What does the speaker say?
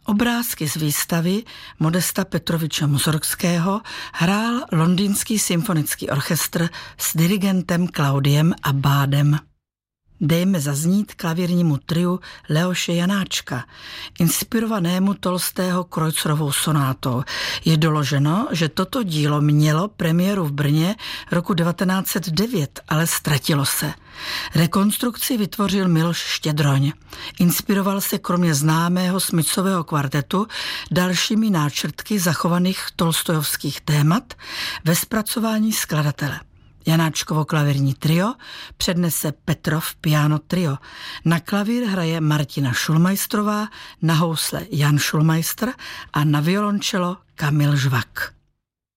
Obrázky z výstavy Modesta Petroviče Mussorgského hrál Londýnský symfonický orchestr s dirigentem Claudiem Abbádem. Dejme zaznít klavírnímu triu Leoše Janáčka, inspirovanému Tolstého Kreutzerovou sonátou. Je doloženo, že toto dílo mělo premiéru v Brně roku 1909, ale ztratilo se. Rekonstrukci vytvořil Miloš Štědroň. Inspiroval se kromě známého Smytsového kvartetu dalšími náčrtky zachovaných tolstojovských témat ve zpracování skladatele. Janáčkovo klavírní trio přednese Petrov piano trio. Na klavír hraje Martina Šulmajstrová, na housle Jan Šulmajstr a na violončelo Kamil Žvak.